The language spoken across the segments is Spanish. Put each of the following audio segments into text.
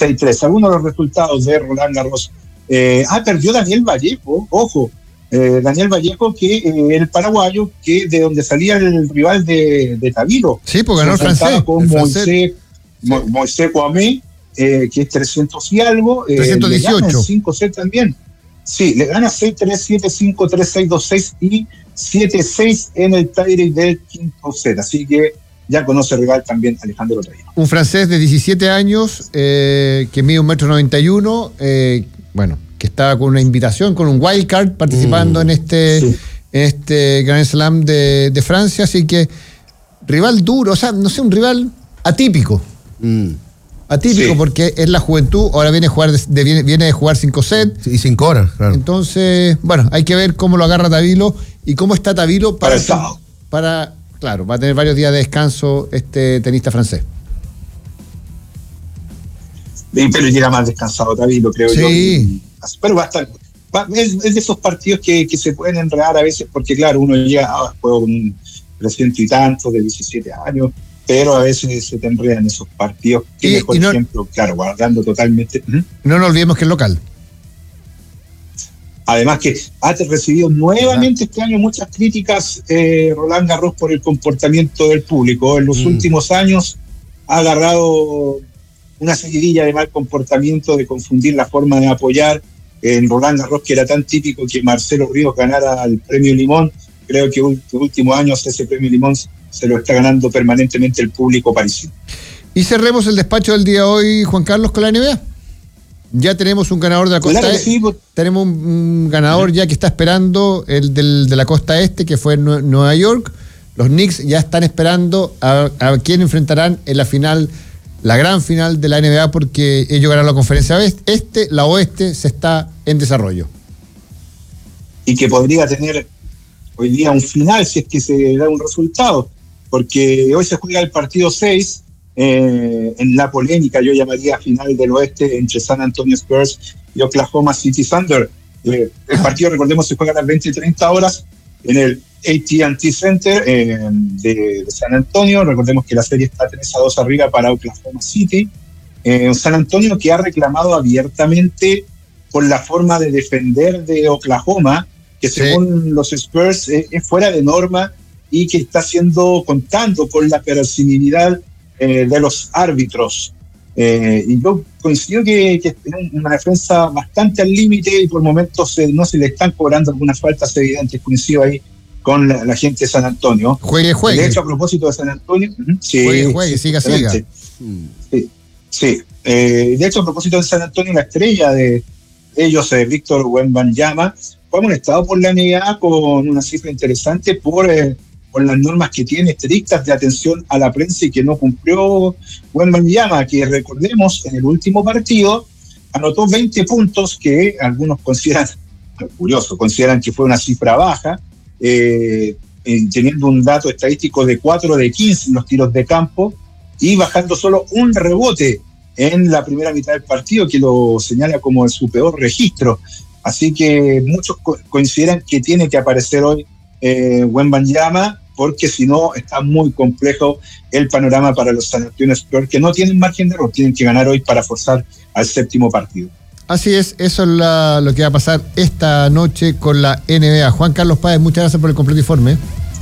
6-3. Algunos de los resultados de Roland Garros. Perdió Daniel Vallejo, ojo. Daniel Vallejo, que el paraguayo, que de donde salía el rival de Tabilo. Sí, porque ganó el francés. Con Moisés Kouamé, que es 300 y algo. 318. 5 set también. Sí, le gana 6-3, 7-5, 3-6, 2-6 y 7-6 en el tiebreak del quinto set. Así que ya conoce el rival también Alejandro Taylor. Un francés de 17 años que mide 1,91 m, bueno, que estaba con una invitación, con un wildcard participando en este Grand Slam de Francia. Así que rival duro, o sea, no sé, un rival atípico. Atípico, sí, porque es la juventud. Ahora viene de jugar 5 sets. Y 5 horas, claro. Entonces, bueno, hay que ver cómo lo agarra Tabilo y cómo está Tabilo para el sábado. Claro, va a tener varios días de descanso este tenista francés. Pero llega más descansado Tabilo, creo yo. Pero va a estar. Es de esos partidos que se pueden enredar a veces, porque claro, uno llega a juego con un 300 y tanto de 17 años. Pero a veces se te enredan esos partidos. Por ejemplo, claro, guardando totalmente. No nos olvidemos que es local. Además que ha recibido nuevamente este año muchas críticas Roland Garros por el comportamiento del público. En los últimos años ha agarrado una seguidilla de mal comportamiento, de confundir la forma de apoyar. En Roland Garros, que era tan típico que Marcelo Ríos ganara el premio Limón, creo que en los últimos años ese premio Limón se lo está ganando permanentemente el público parisino. Y cerremos el despacho del día de hoy, Juan Carlos, con la NBA. Ya tenemos un ganador de la costa este. Sí, tenemos un ganador ya que está esperando, el de la costa este, que fue en Nueva York. Los Knicks ya están esperando a quién enfrentarán en la final, la gran final de la NBA, porque ellos ganaron la conferencia este, la oeste se está en desarrollo. Y que podría tener hoy día un final si es que se da un resultado, porque hoy se juega el partido 6 en la polémica, yo llamaría final del oeste, entre San Antonio Spurs y Oklahoma City Thunder. El partido, recordemos, se juega a las 20:30 horas en el AT&T Center de San Antonio. Recordemos que la serie está 3-2 arriba para Oklahoma City. San Antonio, que ha reclamado abiertamente por la forma de defender de Oklahoma, que según los Spurs es fuera de norma y que está contando con la permisividad de los árbitros. Y yo coincido que es una defensa bastante al límite y por momentos no se le están cobrando algunas faltas evidentes. Coincido ahí con la gente de San Antonio. Juegue. De hecho, a propósito de San Antonio... Juegue, siga. Sí. De hecho, a propósito de San Antonio, la estrella de ellos, Víctor Wembanyama, fue amonestado por la NBA con una cifra interesante por las normas que tiene estrictas de atención a la prensa y que no cumplió Wembanyama, que recordemos, en el último partido anotó 20 puntos, que algunos consideran que fue una cifra baja, teniendo un dato estadístico de 4 de 15 en los tiros de campo y bajando solo un rebote en la primera mitad del partido, que lo señala como su peor registro. Así que muchos consideran que tiene que aparecer hoy Wembanyama, porque si no está muy complejo el panorama para los San Antonio Spurs, que no tienen margen de error, tienen que ganar hoy para forzar al séptimo partido. Así es, eso es lo que va a pasar esta noche con la NBA. Juan Carlos Páez, muchas gracias por el completo informe.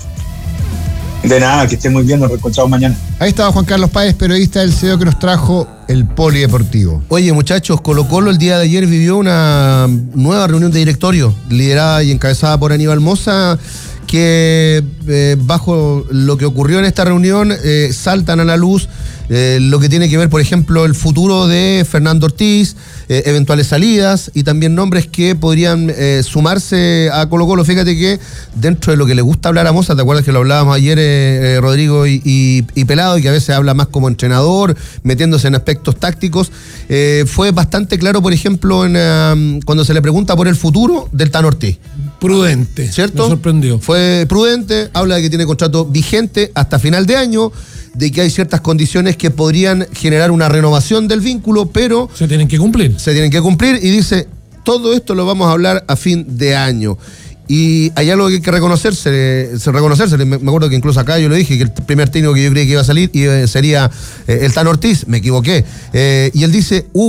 De nada, que esté muy bien, nos reencontramos mañana. Ahí estaba Juan Carlos Páez, periodista del CEO, que nos trajo el polideportivo. Oye, muchachos, Colo-Colo el día de ayer vivió una nueva reunión de directorio, liderada y encabezada por Aníbal Mosa, que bajo lo que ocurrió en esta reunión saltan a la luz lo que tiene que ver, por ejemplo, el futuro de Fernando Ortiz, eventuales salidas y también nombres que podrían sumarse a Colo-Colo. Fíjate que dentro de lo que le gusta hablar a Moza, ¿te acuerdas que lo hablábamos ayer Rodrigo y Pelado, y que a veces habla más como entrenador, metiéndose en aspectos tácticos? Fue bastante claro, por ejemplo, cuando se le pregunta por el futuro del Tano Ortiz. Prudente, ¿cierto? Me sorprendió. Fue prudente, habla de que tiene contrato vigente hasta final de año, de que hay ciertas condiciones que podrían generar una renovación del vínculo, pero... Se tienen que cumplir, y dice, todo esto lo vamos a hablar a fin de año. Y hay algo que hay que reconocerse. Me acuerdo que incluso acá yo lo dije, que el primer técnico que yo creí que iba a salir sería el Tano Ortiz, me equivoqué. Y él dice,